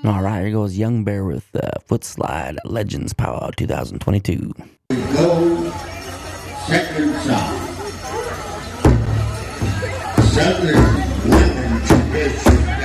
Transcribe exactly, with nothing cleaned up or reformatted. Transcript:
All right, here goes Young Bear with uh, Foot Slide Legends Power twenty twenty-two. Go, second song. Southern women tradition.